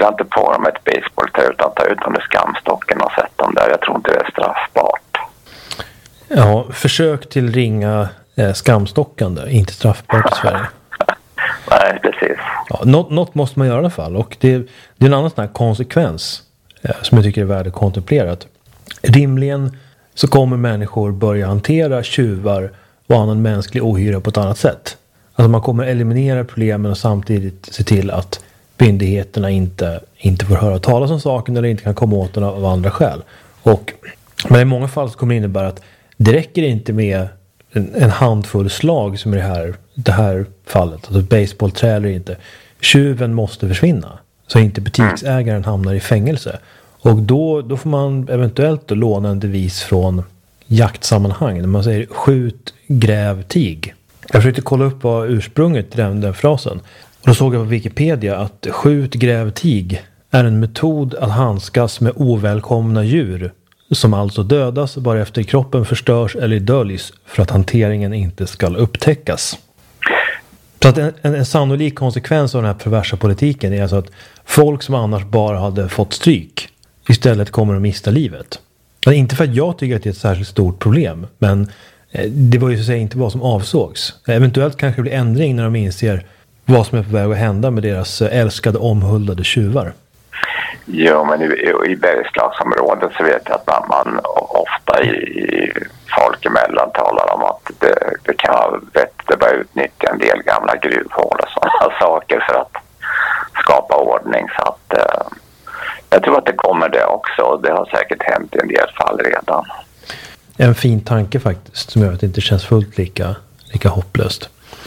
skulle inte på dem ett basebollträ utan ta ut dem ur skamstocken och sätta dem där. Jag tror inte det är straffbart. Ja, försök till ringa skamstockande, inte straffbart i Sverige. Nej, precis. Ja, något måste man göra i alla fall. Och det är en annan sån här konsekvens som jag tycker är värd att kontemplera. Rimligen så kommer människor börja hantera tjuvar och annan mänsklig ohyra på ett annat sätt. Alltså man kommer eliminera problemen och samtidigt se till att myndigheterna inte får höra talas om saken eller inte kan komma åt den av andra skäl. Men i många fall så kommer det innebära att det räcker inte med en handfull slag som i det här fallet. Alltså baseballträ eller inte. Tjuven måste försvinna. Så inte butiksägaren hamnar i fängelse. Och då får man eventuellt låna en devis från jaktsammanhang. När man säger skjut, gräv, tig. Jag försökte kolla upp vad ursprunget till den frasen. Och då såg jag på Wikipedia att skjut, gräv, tig är en metod att handskas med ovälkomna djur. Som alltså dödas bara efter kroppen förstörs eller döljs för att hanteringen inte ska upptäckas. Så att en sannolik konsekvens av den här perversa politiken är alltså att folk som annars bara hade fått stryk istället kommer att mista livet. Men inte för att jag tycker att det är ett särskilt stort problem, men det var ju så att säga inte vad som avsågs. Eventuellt kanske det blir ändring när de inser vad som är på väg att hända med deras älskade omhuldade tjuvar. Jo, men i Bergslagsområdet så vet jag att man ofta i folk emellan talar om att det kan vara bättre att börja utnyttja en del gamla gruvhål och sådana saker för att skapa ordning. Så att jag tror att det kommer det också. Det har säkert hänt i en del fall redan. En fin tanke faktiskt som gör att det inte känns fullt lika hopplöst.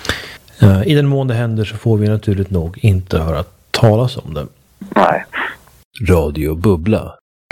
I den mån det händer så får vi naturligt nog inte höra talas om det. Nej. Radio Bubbla.